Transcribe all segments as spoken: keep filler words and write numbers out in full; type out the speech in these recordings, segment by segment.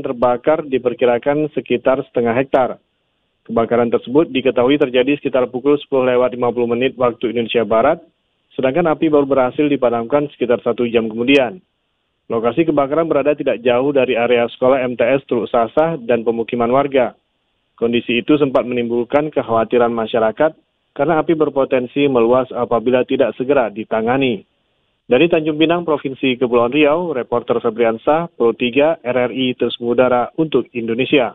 terbakar diperkirakan sekitar setengah hektar. Kebakaran tersebut diketahui terjadi sekitar pukul sepuluh lewat lima puluh menit waktu Indonesia Barat, sedangkan api baru berhasil dipadamkan sekitar satu jam kemudian. Lokasi kebakaran berada tidak jauh dari area sekolah M T S Teluk Sasah dan pemukiman warga. Kondisi itu sempat menimbulkan kekhawatiran masyarakat karena api berpotensi meluas apabila tidak segera ditangani. Dari Tanjung Pinang, Provinsi Kepulauan Riau, reporter Febriansah, Pro tiga R R I terus mengudara untuk Indonesia.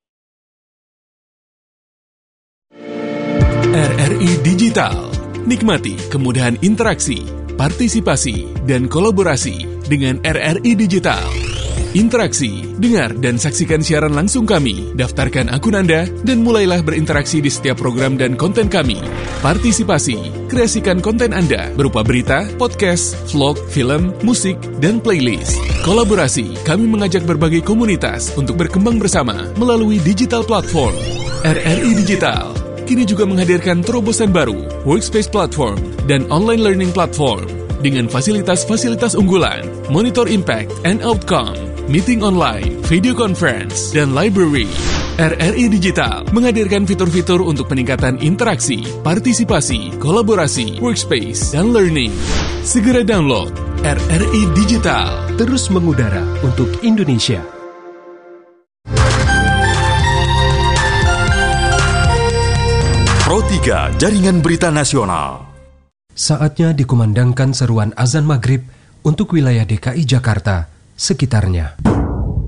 R R I Digital. Nikmati kemudahan interaksi, partisipasi, dan kolaborasi dengan R R I Digital. Interaksi, dengar dan saksikan siaran langsung kami, daftarkan akun Anda, dan mulailah berinteraksi di setiap program dan konten kami. Partisipasi, kreasikan konten Anda berupa berita, podcast, vlog, film, musik, dan playlist. Kolaborasi, kami mengajak berbagai komunitas untuk berkembang bersama melalui digital platform. R R I Digital kini juga menghadirkan terobosan baru, workspace platform, dan online learning platform dengan fasilitas-fasilitas unggulan, monitor impact and outcome, meeting online, video conference, dan library. R R I Digital menghadirkan fitur-fitur untuk peningkatan interaksi, partisipasi, kolaborasi, workspace, dan learning. Segera download R R I Digital. Terus mengudara untuk Indonesia. Pro tiga Jaringan Berita Nasional. Saatnya dikumandangkan seruan azan maghrib untuk wilayah D K I Jakarta sekitarnya.